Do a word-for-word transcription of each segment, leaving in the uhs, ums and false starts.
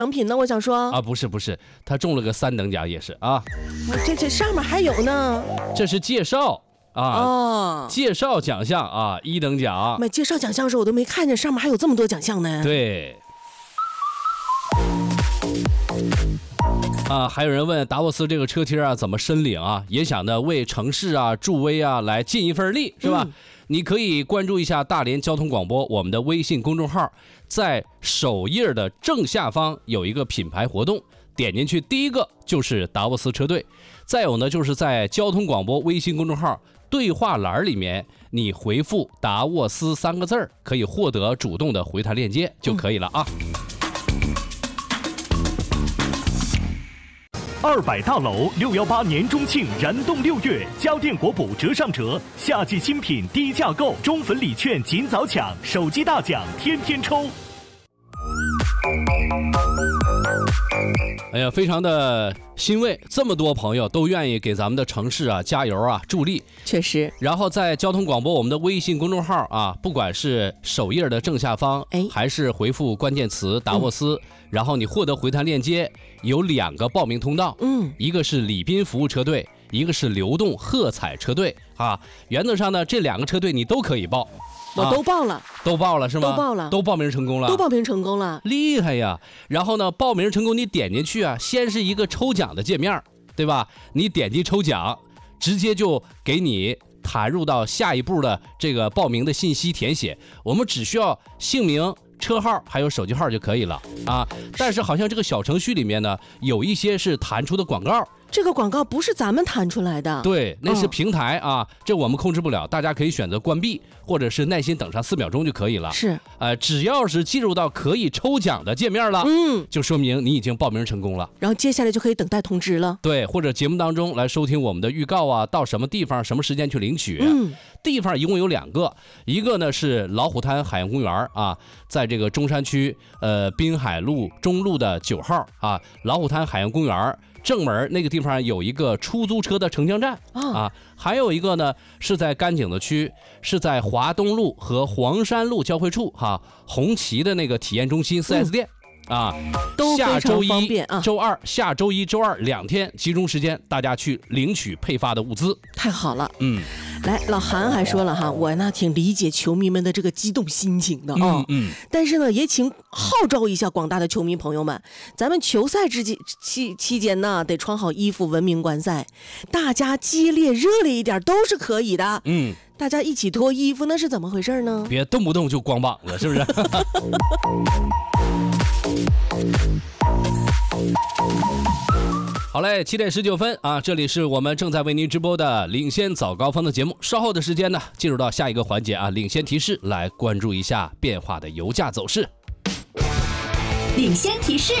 奖品呢？我想说啊，不是不是，他中了个三等奖也是啊。 这这上面还有呢。 这是介绍啊， 哦， 介绍奖项啊，一等奖。 没介绍奖项的时候我都没看见上面还有这么多奖项呢。 对。啊，还有人问达沃斯这个车贴啊怎么申领啊？也想呢为城市啊助威啊来尽一份力，是吧？嗯，你可以关注一下大连交通广播我们的微信公众号，在首页的正下方有一个品牌活动，点进去第一个就是达沃斯车队，再有呢就是在交通广播微信公众号对话栏里面，你回复达沃斯三个字儿，可以获得主动的回弹链接就可以了啊。嗯， 二百大楼六一八年中庆燃动六月，家电国补折上折，夏季新品低价购，中粉礼券尽早抢，手机大奖天天抽。 哎呀，非常的欣慰，这么多朋友都愿意给咱们的城市啊加油啊助力， 确实。 然后在交通广播我们的微信公众号啊，不管是首页的正下方，哎，还是回复关键词达沃斯，嗯，然后你获得回弹链接，有两个报名通道，嗯，一个是礼宾服务车队，一个是流动喝彩车队啊。原则上呢，这两个车队你都可以报。 我都报了，啊， 都报了是吗？ 都报了， 都报名成功了， 都报名成功了， 厉害呀！然后呢，报名成功，你点进去啊，先是一个抽奖的界面，对吧？你点击抽奖，直接就给你弹入到下一步的这个报名的信息填写，我们只需要姓名、车号还有手机号就可以了啊。但是好像这个小程序里面呢，有一些是弹出的广告。 这个广告不是咱们弹出来的， 对，那是平台啊，嗯，这我们控制不了，大家可以选择关闭，或者是耐心等上四秒钟就可以了。 是， 呃，只要是进入到可以抽奖的界面了，嗯，就说明你已经报名成功了。 然后接下来就可以等待通知了。 对，或者节目当中来收听我们的预告啊，到什么地方、什么时间去领取。嗯，地方一共有两个，一个呢是老虎滩海洋公园啊，在这个中山区呃滨海路中路的九号啊，老虎滩海洋公园。正门那个地方有一个出租车的城乡站，哦，啊，还有一个呢是在甘井的区，是在华东路和黄山路交汇处哈，啊，红旗的那个体验中心 四 S 店，嗯，啊， 都非常方便啊。 周二、下周一周二两天集中时间，大家去领取配发的物资， 太好了。 嗯， 来，老韩还说了哈，我呢挺理解球迷们的这个激动心情的啊， 嗯嗯，但是呢也请号召一下广大的球迷朋友们，咱们球赛之期期期间呢得穿好衣服，文明观赛，大家激烈热烈一点都是可以的，嗯，大家一起脱衣服那是怎么回事呢？ 别动不动就光膀子，是不是？好嘞，七点十九分啊！这里是我们正在为您直播的领先早高峰的节目。稍后的时间呢，进入到下一个环节啊，领先提示，来关注一下变化的油价走势。 领先提示。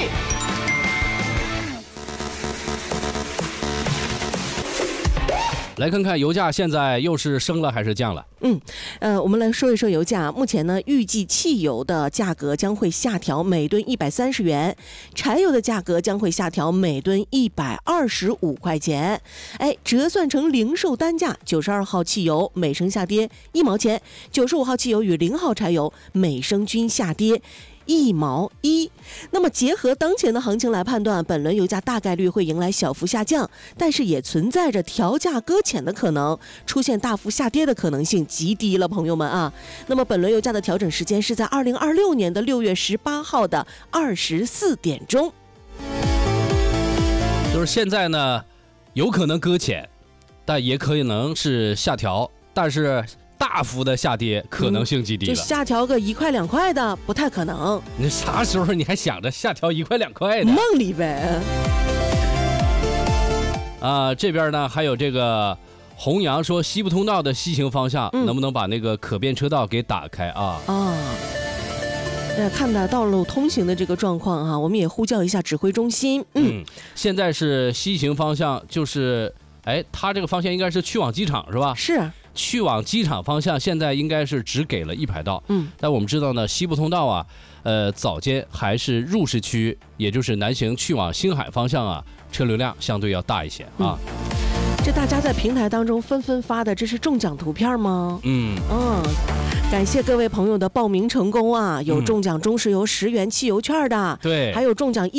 来看看油价现在又是升了还是降了？ 嗯，呃，我们来说一说油价。目前呢，预计汽油的价格将会下调每吨一百三十元，柴油的价格将会下调每吨一百二十五块钱。哎，折算成零售单价，九十二号汽油每升下跌一毛钱，九十五号汽油与零号柴油每升均下跌一毛一。那么结合当前的行情来判断，本轮油价大概率会迎来小幅下降，但是也存在着调价搁浅的可能，出现大幅下跌的可能性极低了，朋友们啊。那么本轮油价的调整时间是在二零二六年的六月十八号的二十四点钟。 就是现在呢，有可能搁浅，但也可能是下调，但是大幅的下跌可能性极低了， 嗯，就下调个一块两块的不太可能。 你啥时候你还想着下调一块两块的？ 梦里呗。 啊，这边呢还有这个弘扬说西部通道的西行方向，嗯，能不能把那个可变车道给打开啊？ 啊，呃，看到道路通行的这个状况哈，我们也呼叫一下指挥中心。嗯， 嗯现在是西行方向，就是哎，它这个方向应该是去往机场是吧？ 是。 去往机场方向现在应该是只给了一排道，嗯，但我们知道呢，西部通道啊，呃，早间还是入市区，也就是南行去往星海方向啊，车流量相对要大一些啊。 嗯，这大家在平台当中纷纷发的，这是中奖图片吗？ 嗯嗯，感谢各位朋友的报名成功啊，有中奖中石油十元汽油券的， 对， 还有中奖一。